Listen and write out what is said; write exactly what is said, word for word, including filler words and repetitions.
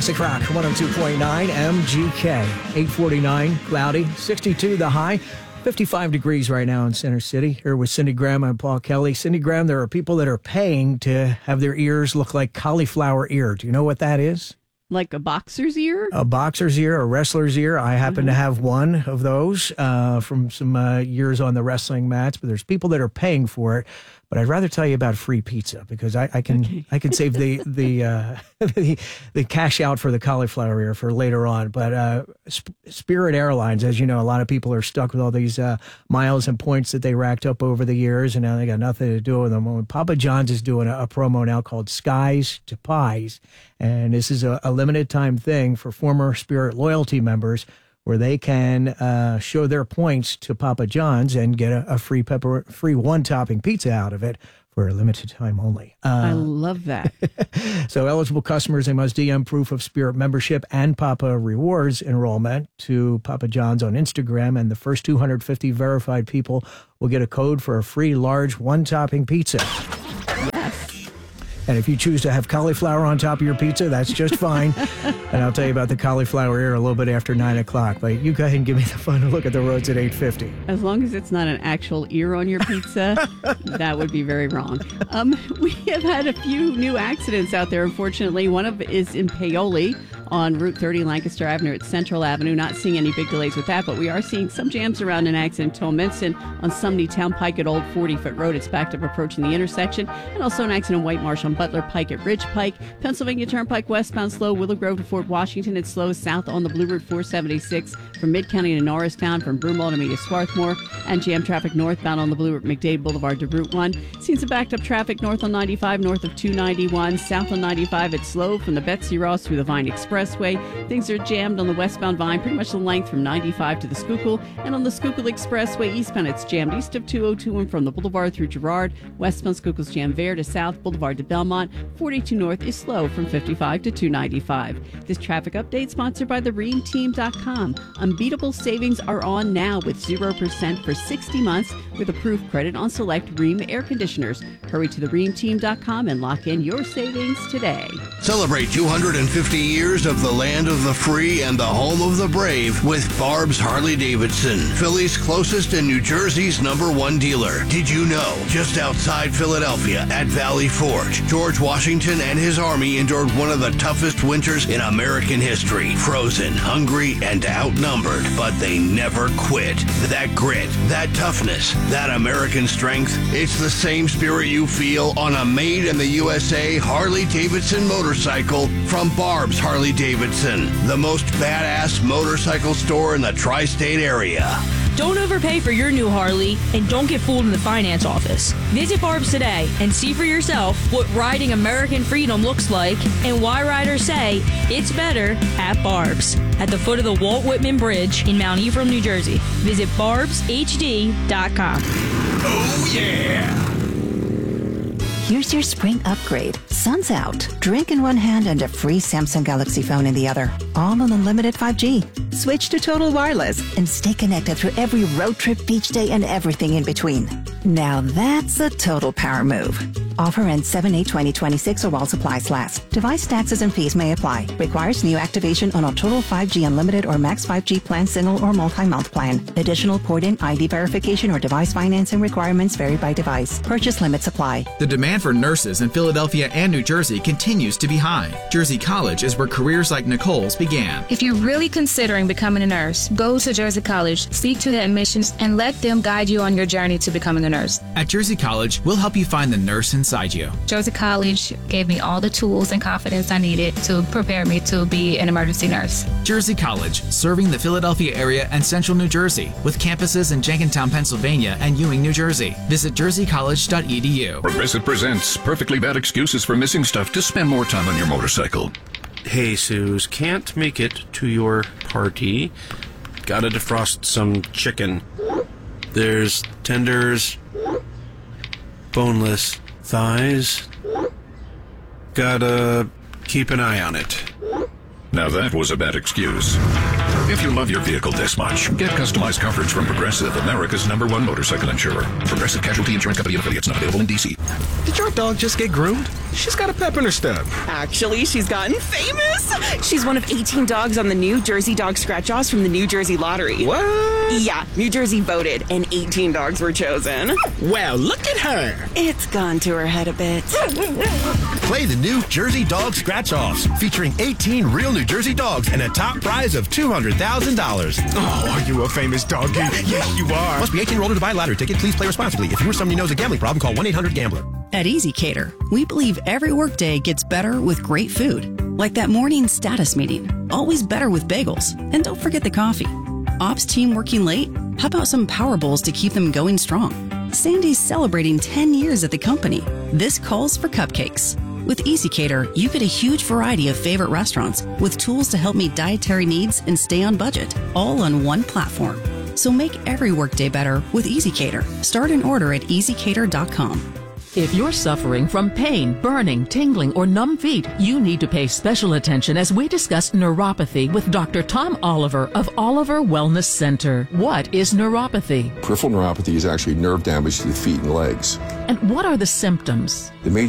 Classic Rock, one oh two point nine M G K. eight forty-nine, cloudy, sixty-two the high, fifty-five degrees right now in Center City. Here with Cindy Graham and Paul Kelly. Cindy Graham, there are people that are paying to have their ears look like cauliflower ear. Do you know what that is? Like a boxer's ear? A boxer's ear, a wrestler's ear. I happen mm-hmm. to have one of those uh, from some uh, years on the wrestling mats, but there's people that are paying for it. But I'd rather tell you about free pizza because I, I can okay. I can save the the, uh, the the cash out for the cauliflower ear for later on. But uh, Sp- Spirit Airlines, as you know, a lot of people are stuck with all these uh, miles and points that they racked up over the years, and now they got nothing to do with them. When Papa John's is doing a, a promo now called Skies to Pies, and this is a, a limited time thing for former Spirit loyalty members, where they can uh, show their points to Papa John's and get a, a free pepper, free one-topping pizza out of it for a limited time only. Uh, I love that. So eligible customers, they must D M proof of Spirit membership and Papa Rewards enrollment to Papa John's on Instagram, and the first two hundred fifty verified people will get a code for a free large one-topping pizza. Yes. And if you choose to have cauliflower on top of your pizza, that's just fine. And I'll tell you about the cauliflower ear a little bit after nine o'clock. But you go ahead and give me the final look at the roads at eight fifty. As long as it's not an actual ear on your pizza, that would be very wrong. Um, we have had a few new accidents out there, unfortunately. One of is in Paoli on Route thirty, Lancaster Avenue at Central Avenue. Not seeing any big delays with that, but we are seeing some jams around an accident in Tolminson on Sumney Town Pike at Old forty-foot Road. It's backed up approaching the intersection. And also an accident in White Marsh on Butler Pike at Ridge Pike. Pennsylvania Turnpike westbound slow, Willow Grove to Fort Washington. It's slow south on the Blue Route four seventy-six from Mid-County to Norristown, from Broomall to Media Swarthmore, and jam traffic northbound on the Blue Route McDade Boulevard to Route one. Seen some backed up traffic north on ninety-five, north of two ninety-one, south on ninety-five. It's slow from the Betsy Ross through the Vine Expressway. Things are jammed on the westbound Vine, pretty much the length from ninety-five to the Schuylkill, and on the Schuylkill Expressway eastbound, it's jammed east of two oh two and from the Boulevard through Girard. Westbound Schuylkill's jammed there to South Boulevard to Belmont. forty-two north is slow from fifty-five to two ninety-five. This traffic update sponsored by the ream team dot com. Unbeatable savings are on now with zero percent for sixty months with approved credit on select Rheem air conditioners. Hurry to the ream team dot com and lock in your savings today. Celebrate two hundred fifty years of the land of the free and the home of the brave with Barb's Harley-Davidson, Philly's closest and New Jersey's number one dealer. Did you know? Just outside Philadelphia at Valley Forge, George Washington and his army endured one of the toughest winters in American history. Frozen, hungry, and outnumbered, but they never quit. That grit, that toughness, that American strength, it's the same spirit you feel on a made in the U S A Harley-Davidson motorcycle from Barb's Harley-Davidson, the most badass motorcycle store in the tri-state area. Don't overpay for your new Harley, and don't get fooled in the finance office. Visit Barb's today and see for yourself what riding American freedom looks like and why riders say it's better at Barb's. At the foot of the Walt Whitman Bridge in Mount Ephraim, New Jersey. Visit barbs h d dot com. Oh, yeah! Here's your spring upgrade. Sun's out. Drink in one hand and a free Samsung Galaxy phone in the other. All on unlimited five G. Switch to Total Wireless and stay connected through every road trip, beach day, and everything in between. Now that's a total power move. Offer ends seven eight twenty twenty-six or while supplies last. Device taxes and fees may apply. Requires new activation on a Total five G Unlimited or Max five G plan, single or multi-month plan. Additional port-in I D verification or device financing requirements vary by device. Purchase limits apply. The demand for nurses in Philadelphia and New Jersey continues to be high. Jersey College is where careers like Nicole's began. If you're really considering becoming a nurse, go to Jersey College, speak to the admissions, and let them guide you on your journey to becoming a nurse. At Jersey College, we'll help you find the nurse inside you. Jersey College gave me all the tools and confidence I needed to prepare me to be an emergency nurse. Jersey College, serving the Philadelphia area and central New Jersey, with campuses in Jenkintown, Pennsylvania, and Ewing, New Jersey. Visit jersey college dot e d u. Progressive presents perfectly bad excuses for missing stuff to spend more time on your motorcycle. Hey, Suze, can't make it to your party. Gotta defrost some chicken. There's tenders, boneless thighs. Gotta keep an eye on it. Now that was a bad excuse. If you love your vehicle this much, get customized coverage from Progressive, America's number one motorcycle insurer. Progressive Casualty Insurance Company and affiliates, not available in D C. Did your dog just get groomed? She's got a pep in her step. Actually, she's gotten famous. She's one of eighteen dogs on the New Jersey Dog Scratch-Offs from the New Jersey Lottery. What? Yeah, New Jersey voted, and eighteen dogs were chosen. Well, look at her. It's gone to her head a bit. Play the New Jersey Dog Scratch-Offs, featuring eighteen real New Jersey dogs and a top prize of two hundred thousand dollars. Oh, are you a famous doggy? Yes, you are. Must be eighteen or older to buy a lottery ticket. Please play responsibly. If you or somebody knows a gambling problem, call one eight hundred gambler. At EasyCater, we believe every workday gets better with great food. Like that morning status meeting. Always better with bagels. And don't forget the coffee. Ops team working late? How about some Power Bowls to keep them going strong? Sandy's celebrating ten years at the company. This calls for cupcakes. With EasyCater, you get a huge variety of favorite restaurants with tools to help meet dietary needs and stay on budget, all on one platform. So make every workday better with EasyCater. Start an order at easy cater dot com. If you're suffering from pain, burning, tingling, or numb feet, you need to pay special attention as we discuss neuropathy with Doctor Tom Oliver of Oliver Wellness Center. What is neuropathy? Peripheral neuropathy is actually nerve damage to the feet and legs. And what are the symptoms? The major